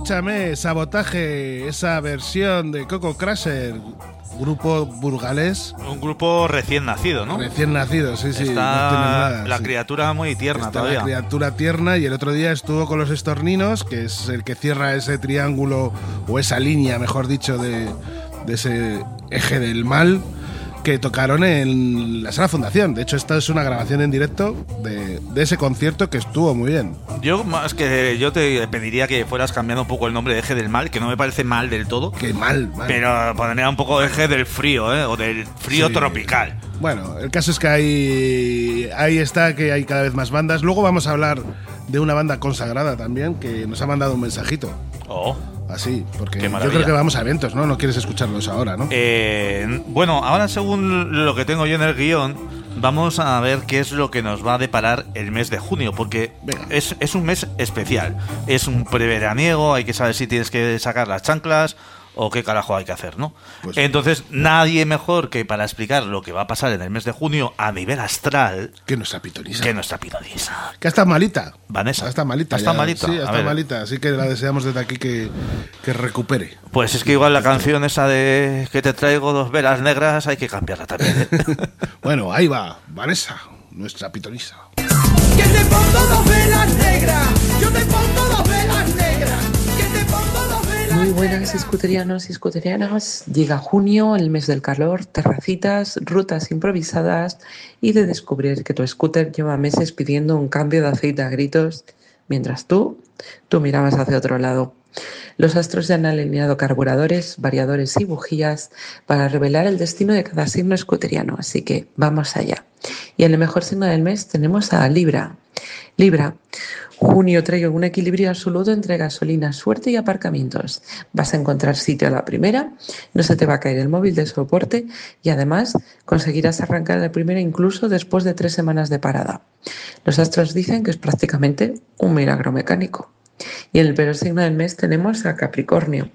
Escúchame, Sabotaje, esa versión de Coco Crusher, grupo burgalés. Un grupo recién nacido, ¿no? Recién nacido, sí, sí. Está no tiene nada, la sí. criatura muy tierna Está todavía. la criatura tierna, y el otro día estuvo con los Estorninos, que es el que cierra ese triángulo, o esa línea, mejor dicho, de ese eje del mal, que tocaron en la Sala Fundación. De hecho, esta es una grabación en directo de ese concierto, que estuvo muy bien. Yo te pediría que fueras cambiando un poco el nombre de Eje del Mal, que no me parece mal del todo. Qué mal. Pero pondría un poco Eje del Frío, o del frío tropical. Bueno, el caso es que ahí está, que hay cada vez más bandas. Luego vamos a hablar de una banda consagrada también, que nos ha mandado un mensajito. Oh. Así, porque Qué yo creo que vamos a eventos, ¿no? No quieres escucharlos ahora, ¿no? Bueno, ahora según lo que tengo yo en el guión, vamos a ver qué es lo que nos va a deparar el mes de junio, porque es un mes especial. Es un preveraniego, hay que saber si tienes que sacar las chanclas o qué carajo hay que hacer, ¿no? Pues, entonces, nadie mejor que para explicar lo que va a pasar en el mes de junio a nivel astral que nuestra pitonisa. Que está malita. Vanessa. Está malita. Está malita. Sí, está malita. Así que la deseamos desde aquí que recupere. Pues es que igual la canción esa de que te traigo 2 velas negras hay que cambiarla también, ¿eh? Bueno, ahí va, Vanessa, nuestra pitonisa. Que te pongo 2 velas negras, yo te pongo 2 velas negras. Muy buenas, escuterianos y escuterianas. Llega junio, el mes del calor, terracitas, rutas improvisadas y de descubrir que tu scooter lleva meses pidiendo un cambio de aceite a gritos, mientras tú mirabas hacia otro lado. Los astros ya han alineado carburadores, variadores y bujías para revelar el destino de cada signo escuteriano, así que vamos allá. Y en el mejor signo del mes tenemos a Libra. Libra, junio trae un equilibrio absoluto entre gasolina, suerte y aparcamientos. Vas a encontrar sitio a la primera, no se te va a caer el móvil de soporte y además conseguirás arrancar la primera incluso después de 3 semanas de parada. Los astros dicen que es prácticamente un milagro mecánico. Y en el peor signo del mes tenemos a Capricornio.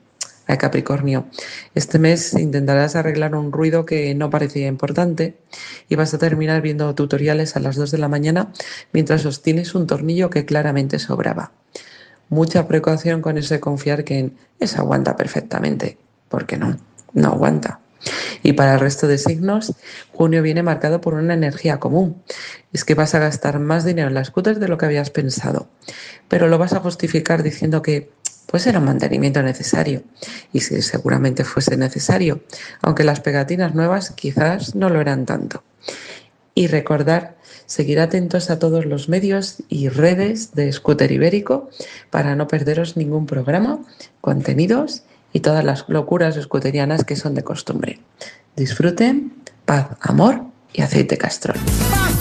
Este mes intentarás arreglar un ruido que no parecía importante y vas a terminar viendo tutoriales a las 2 de la mañana mientras sostienes un tornillo que claramente sobraba. Mucha precaución con eso de confiar que eso aguanta perfectamente, porque no aguanta. Y para el resto de signos, junio viene marcado por una energía común. Es que vas a gastar más dinero en las scooters de lo que habías pensado, pero lo vas a justificar diciendo que pues era un mantenimiento necesario, y si seguramente fuese necesario, aunque las pegatinas nuevas quizás no lo eran tanto. Y recordar, seguir atentos a todos los medios y redes de Scooter Ibérico para no perderos ningún programa, contenidos y todas las locuras scooterianas que son de costumbre. Disfruten, paz, amor y aceite castrol.